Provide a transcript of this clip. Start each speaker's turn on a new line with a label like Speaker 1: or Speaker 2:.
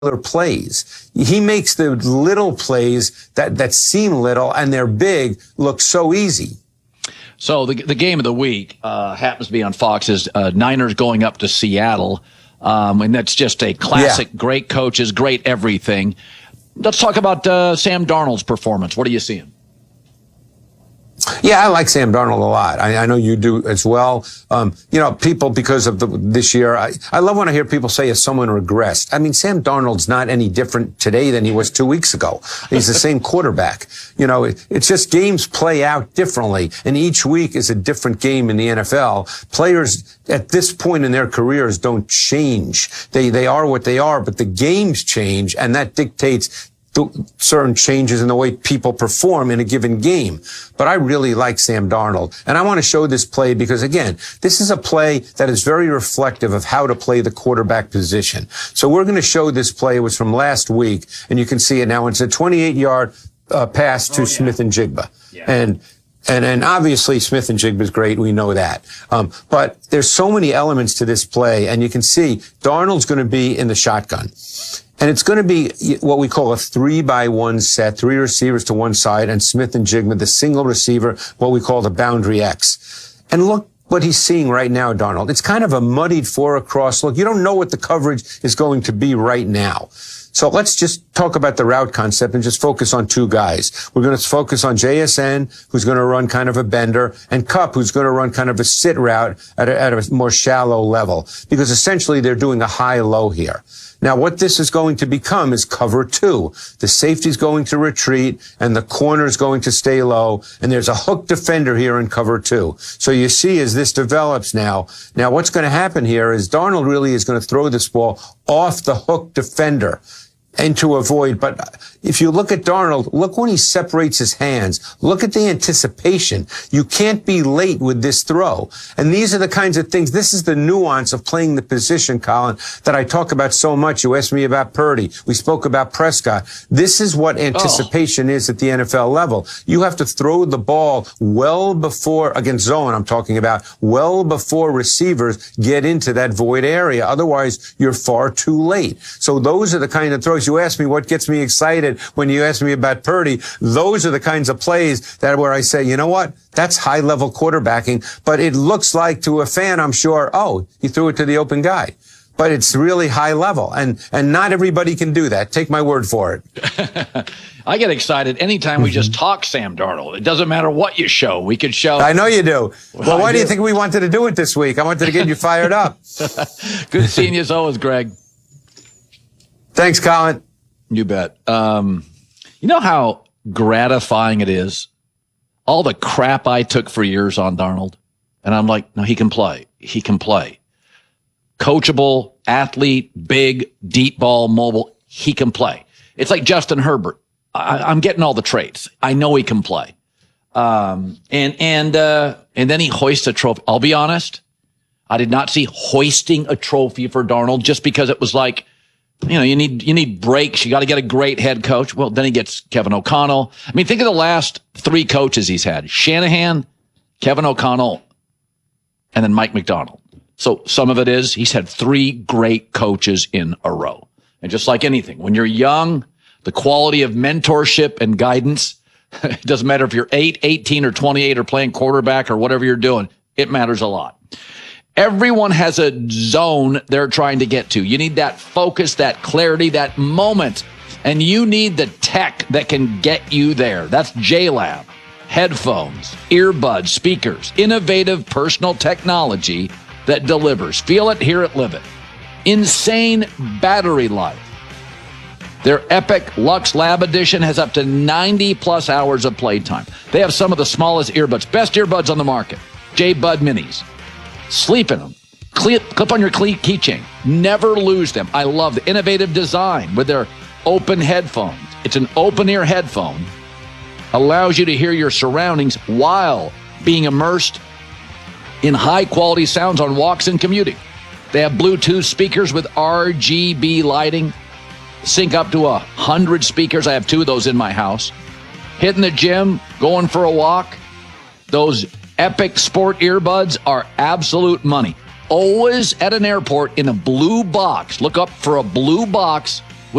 Speaker 1: plays. He makes the little plays that seem little and they're big look so easy.
Speaker 2: So the game of the week happens to be on Fox is Niners going up to Seattle. And that's just a classic, great coaches, great everything. Let's talk about Sam Darnold's performance. What are you seeing?
Speaker 1: Yeah, I like Sam Darnold a lot. I know you do as well. People, because of this year, I love when I hear people say, has someone regressed? I mean, Sam Darnold's not any different today than he was 2 weeks ago. He's the same quarterback. It's just games play out differently, and each week is a different game in the NFL. Players at this point in their careers don't change. They are what they are, but the games change, and that dictates certain changes in the way people perform in a given game. But I really like Sam Darnold. And I want to show this play because, again, this is a play that is very reflective of how to play the quarterback position. So we're going to show this play. It was from last week, and you can see it now. It's a 28-yard pass to Smith and Jigba. Yeah. And obviously Smith-Njigba is great. We know that. But there's so many elements to this play, and you can see Darnold's going to be in the shotgun. And it's going to be what we call a 3-by-1 set, 3 receivers to one side, and Smith-Njigba, the single receiver, what we call the boundary X. And look what he's seeing right now, Darnold. It's kind of a muddied 4 across look. You don't know what the coverage is going to be right now. So let's just talk about the route concept and just focus on 2 guys. We're going to focus on JSN, who's going to run kind of a bender, and Kupp, who's going to run kind of a sit route at a more shallow level, because essentially they're doing a high-low here. Now, what this is going to become is cover 2. The safety's going to retreat, and the corner's going to stay low, and there's a hook defender here in cover 2. So you see as this develops now what's going to happen here is Darnold really is going to throw this ball off the hook defender into a void. But if you look at Darnold, look when he separates his hands. Look at the anticipation. You can't be late with this throw. And these are the kinds of things. This is the nuance of playing the position, Colin, that I talk about so much. You asked me about Purdy. We spoke about Prescott. This is what anticipation is at the NFL level. You have to throw the ball well before, against zone I'm talking about, well before receivers get into that void area. Otherwise, you're far too late. So those are the kind of throws. You asked me what gets me excited when you asked me about Purdy. Those are the kinds of plays that where I say, you know what? That's high-level quarterbacking. But it looks like to a fan, I'm sure, he threw it to the open guy. But it's really high level. And not everybody can do that. Take my word for it.
Speaker 2: I get excited anytime we just talk Sam Darnold. It doesn't matter what you show. We could show.
Speaker 1: I know you do. Well, why do you think we wanted to do it this week? I wanted to get you fired up.
Speaker 2: Good seeing you as always, Greg.
Speaker 1: Thanks, Colin.
Speaker 2: You bet. You know how gratifying it is? All the crap I took for years on Darnold. And I'm like, no, he can play. He can play. Coachable, athlete, big, deep ball, mobile. He can play. It's like Justin Herbert. I'm getting all the traits. I know he can play. And then he hoists a trophy. I'll be honest. I did not see hoisting a trophy for Darnold just because it was like, you need breaks. You got to get a great head coach. Well, then he gets Kevin O'Connell. I mean, think of the last 3 coaches he's had. Shanahan, Kevin O'Connell, and then Mike Macdonald. So some of it is he's had 3 great coaches in a row. And just like anything, when you're young, the quality of mentorship and guidance, it doesn't matter if you're 8, 18, or 28 or playing quarterback or whatever you're doing. It matters a lot. Everyone has a zone they're trying to get to. You need that focus, that clarity, that moment. And you need the tech that can get you there. That's JLab. Headphones, earbuds, speakers, innovative personal technology that delivers. Feel it, hear it, live it. Insane battery life. Their Epic Lux Lab Edition has up to 90-plus hours of playtime. They have some of the smallest earbuds, best earbuds on the market. J-Bud Minis. Sleep in them. Clip on your keychain. Never lose them. I love the innovative design with their open headphones. It's an open-ear headphone. Allows you to hear your surroundings while being immersed in high-quality sounds on walks and commuting. They have Bluetooth speakers with RGB lighting. Sync up to 100 speakers. I have 2 of those in my house. Hitting the gym, going for a walk. Those Epic Sport earbuds are absolute money. Always at an airport in a blue box. Look up for a blue box